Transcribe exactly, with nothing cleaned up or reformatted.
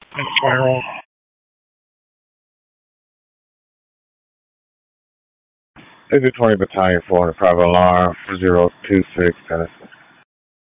twenty-one. This is twenty Battalion four hundred five alarm for zero two six Tennessee.